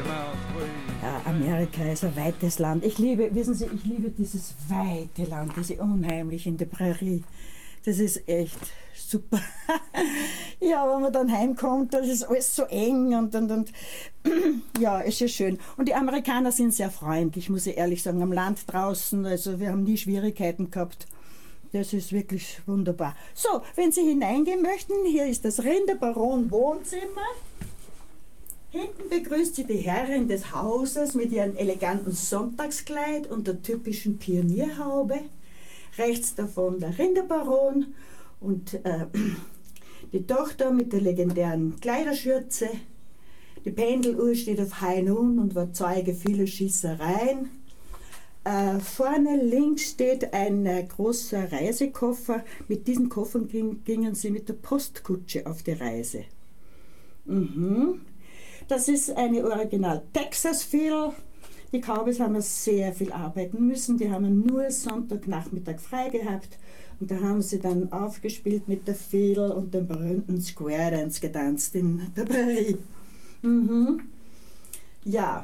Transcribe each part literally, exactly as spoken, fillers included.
Ja, Amerika ist ein weites Land. Ich liebe, wissen Sie, ich liebe dieses weite Land, diese unheimlich in der Prärie. Das ist echt super. Ja, wenn man dann heimkommt, das ist alles so eng und, und, und ja, ist ja schön. Und die Amerikaner sind sehr freundlich, muss ich ehrlich sagen, am Land draußen. Also wir haben nie Schwierigkeiten gehabt. Das ist wirklich wunderbar. So, wenn Sie hineingehen möchten, hier ist das Rinderbaron Wohnzimmer. Hinten begrüßt Sie die Herrin des Hauses mit ihrem eleganten Sonntagskleid und der typischen Pionierhaube. Rechts davon der Rinderbaron und äh, die Tochter mit der legendären Kleiderschürze. Die Pendeluhr steht auf High Noon und war Zeuge vieler Schießereien. Äh, vorne links steht ein äh, großer Reisekoffer. Mit diesen Koffern ging, gingen sie mit der Postkutsche auf die Reise. Mhm. Das ist eine Original Texas Fiddle. Die Cowboys haben sehr viel arbeiten müssen. Die haben nur Sonntagnachmittag frei gehabt. Und da haben sie dann aufgespielt mit der Fiddle und dem berühmten Square Dance getanzt in der Prärie. Mhm. Ja.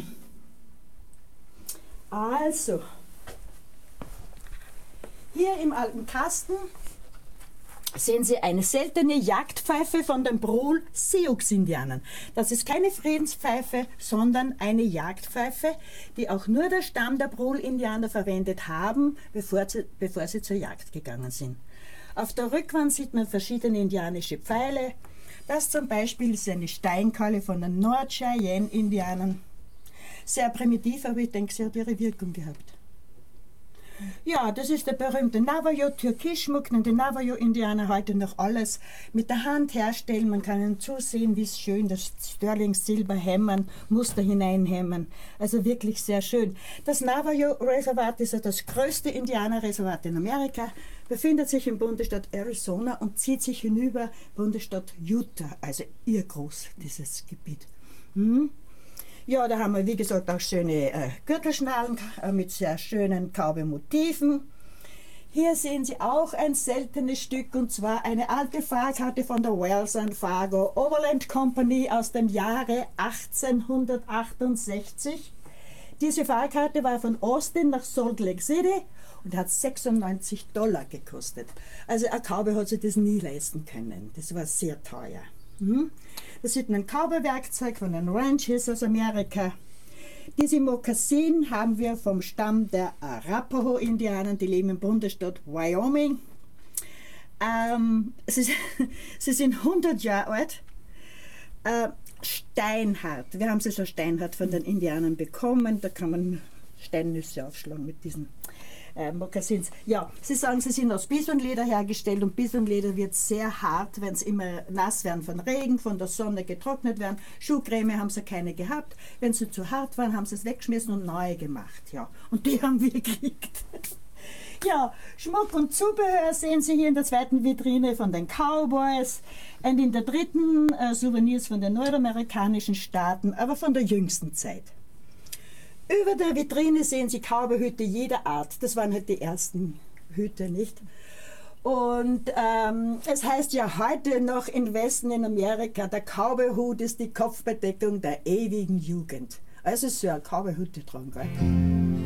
Also, hier im alten Kasten sehen Sie eine seltene Jagdpfeife von den Brule Sioux-Indianern. Das ist keine Friedenspfeife, sondern eine Jagdpfeife, die auch nur der Stamm der Brule-Indianer verwendet haben, bevor sie, bevor sie zur Jagd gegangen sind. Auf der Rückwand sieht man verschiedene indianische Pfeile. Das zum Beispiel ist eine Steinkeule von den Nord-Cheyenne-Indianern. Sehr primitiv, aber ich denke, sie hat ihre Wirkung gehabt. Ja, das ist der berühmte Navajo-Türkisschmuck, den die Navajo-Indianer heute noch alles mit der Hand herstellen. Man kann ihnen zusehen, wie schön das Sterling-Silber hämmern, Muster hineinhämmern. Also wirklich sehr schön. Das Navajo-Reservat ist ja das größte Indianerreservat in Amerika, befindet sich im Bundesstaat Arizona und zieht sich hinüber Bundesstaat Utah, also ihr groß, dieses Gebiet. Hm? Ja, da haben wir, wie gesagt, auch schöne äh, Gürtelschnallen äh, mit sehr schönen Cowboy-Motiven. Hier sehen Sie auch ein seltenes Stück, und zwar eine alte Fahrkarte von der Wells and Fargo Overland Company aus dem Jahre achtzehnhundertachtundsechzig. Diese Fahrkarte war von Austin nach Salt Lake City und hat sechsundneunzig Dollar gekostet. Also ein Cowboy hat sich das nie leisten können. Das war sehr teuer. Hm? Da sieht man ein Cowboy-Werkzeug von den Ranches aus Amerika. Diese Mokassin haben wir vom Stamm der Arapaho-Indianer, die leben im Bundesstaat Wyoming. Ähm, sie, sie sind hundert Jahre alt, äh, steinhart. Wir haben sie so steinhart von den Indianern bekommen. Da kann man Steinnüsse aufschlagen mit diesen äh, Mokassins. Ja, sie sagen, sie sind aus Bisonleder hergestellt, und Bisonleder wird sehr hart, wenn es immer nass werden von Regen, von der Sonne getrocknet werden. Schuhcreme haben sie keine gehabt. Wenn sie zu hart waren, haben sie es weggeschmissen und neue gemacht. Ja, und die haben wir gekriegt. Ja, Schmuck und Zubehör sehen Sie hier in der zweiten Vitrine von den Cowboys und in der dritten äh, Souvenirs von den nordamerikanischen Staaten, aber von der jüngsten Zeit. Über der Vitrine sehen Sie Cowboyhüte jeder Art. Das waren halt die ersten Hüte, nicht? Und ähm, es heißt ja heute noch im Westen in Amerika, der Cowboyhut ist die Kopfbedeckung der ewigen Jugend. Also so ein Cowboyhüte dran, gell?